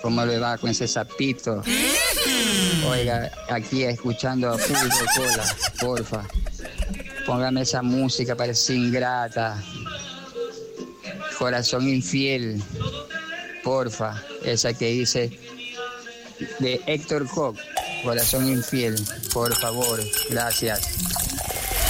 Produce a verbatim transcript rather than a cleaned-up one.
¿Cómo le va con ese sapito? Oiga, aquí escuchando a Fulvio Cola, porfa. Póngame esa música, parece ingrata. Corazón infiel, porfa. Esa que dice de Héctor Koch, Corazón infiel, por favor. Gracias.